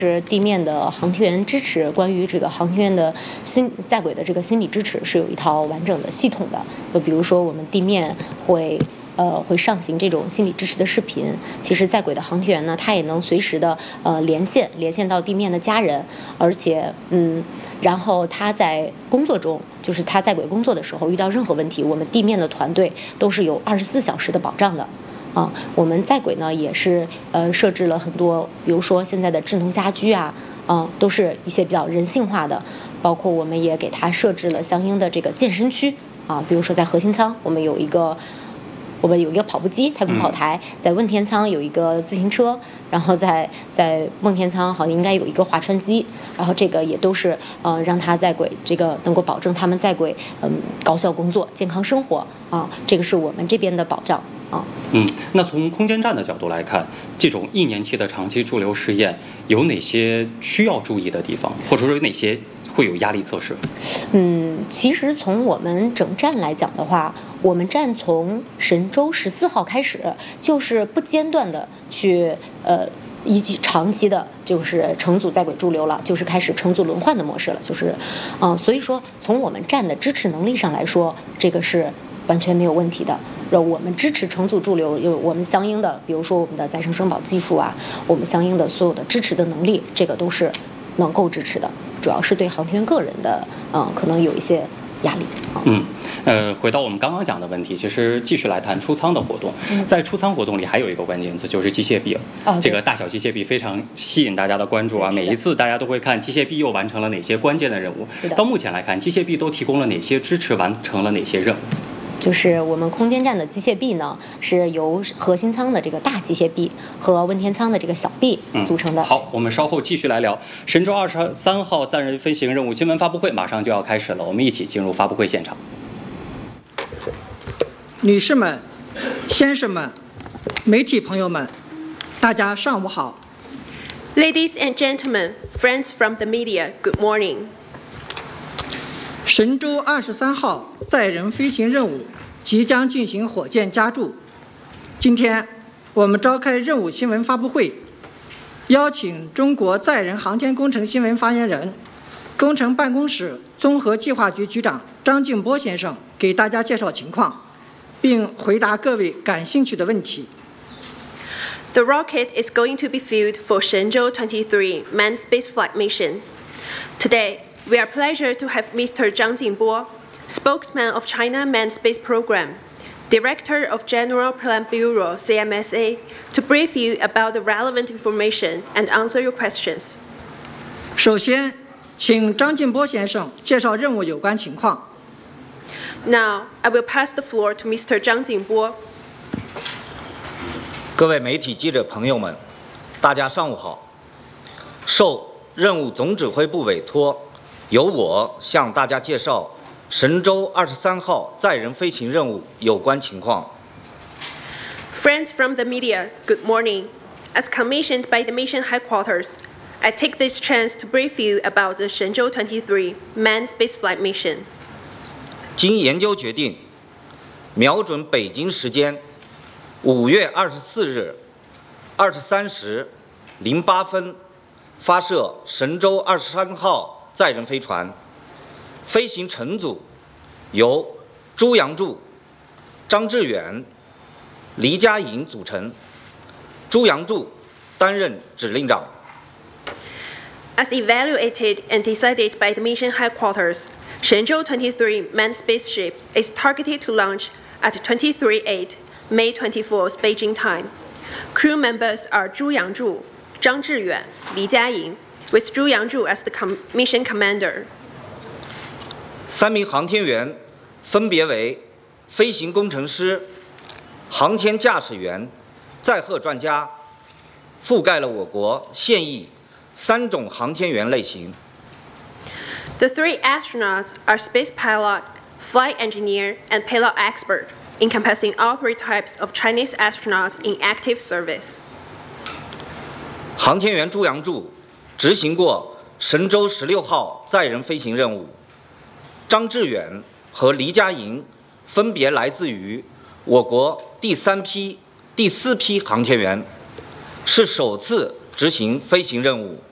是地面的航天员支持，关于这个航天员的在轨的这个心理支持是有一套完整的系统的。就比如说我们地面会上行这种心理支持的视频，其实在轨的航天员呢，他也能随时的连线到地面的家人，而且然后他在工作中，就是他在轨工作的时候遇到任何问题，我们地面的团队都是有24小时的保障的。我们在轨呢也是设置了很多，比如说现在的智能家居啊，都是一些比较人性化的，包括我们也给它设置了相应的这个健身区啊，比如说在核心舱我们有一个跑步机，太空跑台，在问天舱有一个自行车，然后在梦天舱好像应该有一个划船机，然后这个也都是让他在轨，这个能够保证他们在轨高效工作、健康生活啊，这个是我们这边的保障啊。 那从空间站的角度来看，这种1年期的长期驻留试验有哪些需要注意的地方，或者说有哪些会有压力测试？ 其实从我们整站来讲的话，我们站从神舟14号开始就是不间断的去以及长期的就是乘组在轨驻留了，就是开始乘组轮换的模式了，就是所以说从我们站的支持能力上来说，这个是完全没有问题的。我们支持乘组驻留，有我们相应的，比如说我们的再生生保技术啊，我们相应的所有的支持的能力，这个都是能够支持的。主要是对航天员个人的，可能有一些压力。 回到我们刚刚讲的问题，其实继续来谈出舱的活动。在出舱活动里，还有一个关键词就是机械臂。这个大小机械臂非常吸引大家的关注啊！每一次大家都会看机械臂又完成了哪些关键的任务。到目前来看，机械臂都提供了哪些支持，完成了哪些任务？ 就是我们空间站的机械臂呢，是由核心舱的这个大机械臂和问天舱的这个小臂组成的。 好，我们稍后继续来聊神舟23号载人飞行任务新闻发布会，马上就要开始了，我们一起进入发布会现场。 女士们、先生们、媒体朋友们，大家上午好。 Ladies and gentlemen, friends from the media, good morning. 神舟23号载人飞行任务即将进行火箭加注。今天我们召开任务新闻发布会，邀请中国载人航天工程新闻发言人、工程办公室综合计划局局长张静波先生给大家介绍情况，并回答各位感兴趣的问题。 The rocket is going to be fueled for Shenzhou 23 manned spaceflight mission. Today, we are pleased to have Mr. Zhang Jingbo, spokesman of China Manned Space Program, Director of General Plan Bureau (CMSA), to brief you about the relevant information and answer your questions. 首先，请张静波先生介绍任务有关情况。 Now, I will pass the floor to Mr. Zhang Jingbo. 各位媒体记者朋友们，大家上午好。受任务总指挥部委托，由我向大家介绍神舟23号载人飞行任务有关情况。 Friends from the media, good morning. As commissioned by the mission headquarters, I take this chance to brief you about the Shenzhou 23 manned spaceflight mission. 经研究决定，瞄准北京时间5月24日23时08分发射神舟23号载人飞船，飞行乘组由朱杨柱、张志远、黎佳颖组成，朱杨柱担任指令长。 As evaluated and decided by the mission headquarters, Shenzhou 23 manned spaceship is targeted to launch at 23:08 May 24th Beijing time. Crew members are Zhu Yangzhu, Zhang Zhiyuan, Li Jiaying, with Zhu Yangzhu as the mission commander. 3名航天员分别为飞行工程师、航天驾驶员、载荷专家，覆盖了我国现役3种航天员类型。 The 3 astronauts are space pilot, flight engineer, and payload expert, encompassing all 3 types of Chinese astronauts in active service. 航天员朱杨柱执行过神舟16号载人飞行任务，张志远和黎佳颖分别来自于我国第3批、第4批航天员，是首次执行飞行任务。